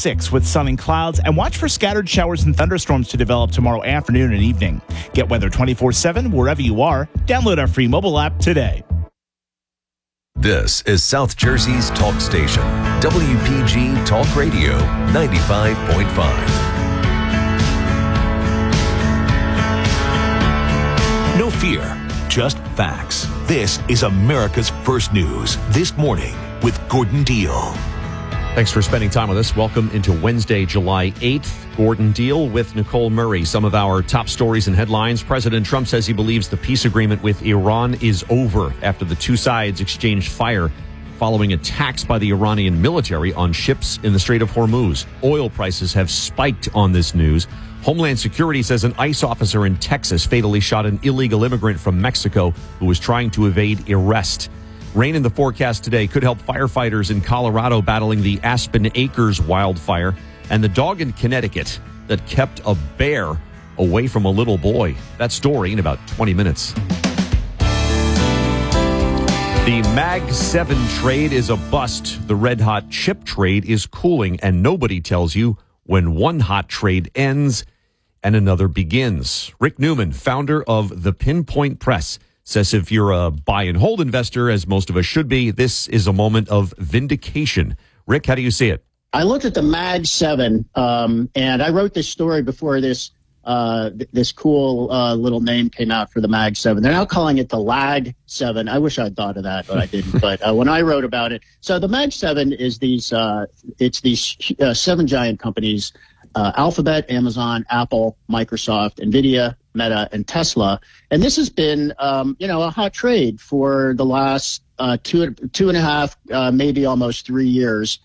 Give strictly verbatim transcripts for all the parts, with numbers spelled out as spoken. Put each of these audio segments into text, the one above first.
six with sun and clouds, and watch for scattered showers and thunderstorms to develop tomorrow afternoon and evening. Get weather twenty-four seven wherever you are. Download our free mobile app today. This is South Jersey's talk station, W P G Talk Radio ninety-five point five. No fear, just facts. This is America's First News This Morning with Gordon Deal. Thanks for spending time with us. Welcome into Wednesday, July eighth. Gordon Deal with Nicole Murray. Some of our top stories and headlines. President Trump says he believes the peace agreement with Iran is over after the two sides exchanged fire following attacks by the Iranian military on ships in the Strait of Hormuz. Oil prices have spiked on this news. Homeland Security says an ICE officer in Texas fatally shot an illegal immigrant from Mexico who was trying to evade arrest. Rain in the forecast today could help firefighters in Colorado battling the Aspen Acres wildfire, and the dog in Connecticut that kept a bear away from a little boy. That story in about twenty minutes. The Mag seven trade is a bust. The red hot chip trade is cooling, and nobody tells you when one hot trade ends and another begins. Rick Newman, founder of the Pinpoint Press, says if you're a buy and hold investor, as most of us should be, this is a moment of vindication. Rick, how do you see it? I looked at the Mag seven, um, and I wrote this story before this uh, th- this cool uh, little name came out for the Mag seven. They're now calling it the Lag seven. I wish I'd thought of that, but I didn't. But uh, when I wrote about it, so the Mag seven is these, uh, it's these uh, seven giant companies, uh, Alphabet, Amazon, Apple, Microsoft, NVIDIA, Meta, and Tesla. And this has been, um, you know, a hot trade for the last uh, two, two and a half, uh, maybe almost three years.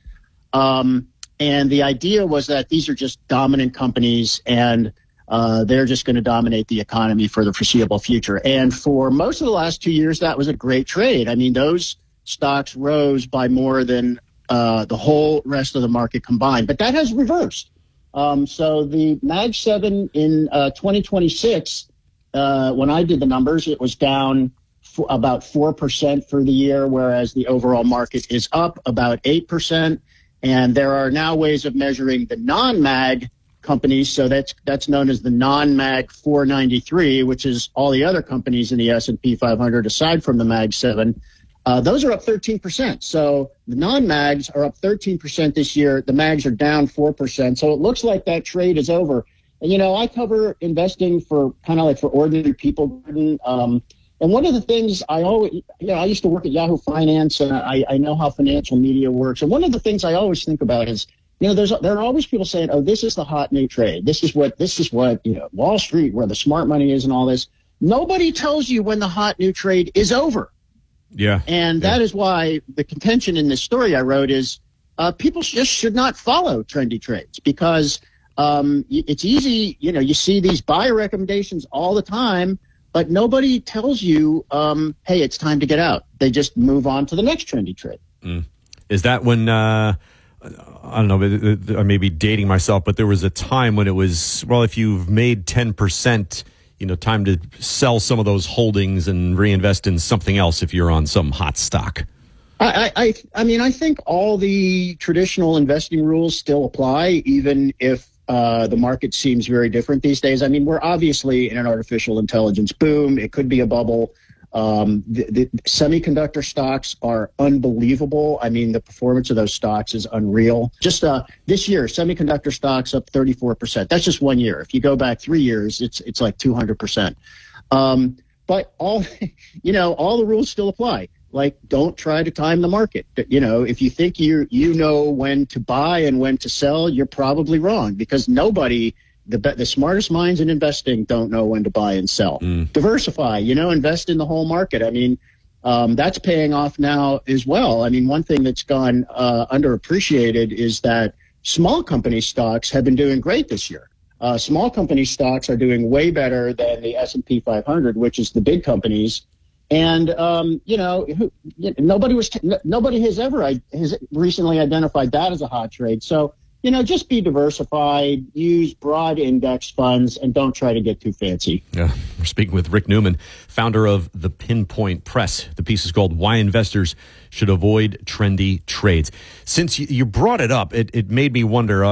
Um, and the idea was that these are just dominant companies, and uh, they're just going to dominate the economy for the foreseeable future. And for most of the last two years, that was a great trade. I mean, those stocks rose by more than uh, the whole rest of the market combined. But that has reversed. Um, so the Mag seven in uh, twenty twenty-six, uh, when I did the numbers, it was down f- about four percent for the year, whereas the overall market is up about eight percent. And there are now ways of measuring the non-Mag companies. So that's that's known as the non-Mag four ninety-three, which is all the other companies in the S and P five hundred aside from the Mag seven. Uh, those are up thirteen percent. So the non-Mags are up thirteen percent this year. The Mags are down four percent. So it looks like that trade is over. And, you know, I cover investing for kind of like for ordinary people. Um, and one of the things I always, you know, I used to work at Yahoo Finance, and I, I know how financial media works. And one of the things I always think about is, you know, there's there are always people saying, oh, this is the hot new trade. This is what this is what, you know, Wall Street, where the smart money is and all this. Nobody tells you when the hot new trade is over. Yeah. And that yeah. is why the contention in this story I wrote is uh, people just should not follow trendy trades, because um, it's easy. You know, you see these buy recommendations all the time, but nobody tells you, um, hey, it's time to get out. They just move on to the next trendy trade. Mm. Is that when, uh, I don't know, I may be dating myself, but there was a time when it was, well, if you've made ten percent, you know, time to sell some of those holdings and reinvest in something else if you're on some hot stock? I, I, I mean, I think all the traditional investing rules still apply, even if uh, the market seems very different these days. I mean, we're obviously in an artificial intelligence boom. It could be a bubble. Um, the, the semiconductor stocks are unbelievable. I mean, the performance of those stocks is unreal. Just uh, this year, semiconductor stocks up thirty-four percent. That's just one year. If you go back three years, it's it's like two hundred percent. Um, but all, you know, all the rules still apply. Like, don't try to time the market. You know, if you think you you know when to buy and when to sell, you're probably wrong, because nobody. The the smartest minds in investing don't know when to buy and sell. Mm. Diversify, you know, invest in the whole market. I mean, um, that's paying off now as well. I mean, one thing that's gone uh, underappreciated is that small company stocks have been doing great this year. Uh, small company stocks are doing way better than the S and P five hundred, which is the big companies. And, um, you know, who, nobody was t- nobody has ever has recently identified that as a hot trade. So, you know, just be diversified, use broad index funds, and don't try to get too fancy. Yeah, we're speaking with Rick Newman, founder of the Pinpoint Press. The piece is called Why Investors Should Avoid Trendy Trades. Since you brought it up, it, it made me wonder, uh,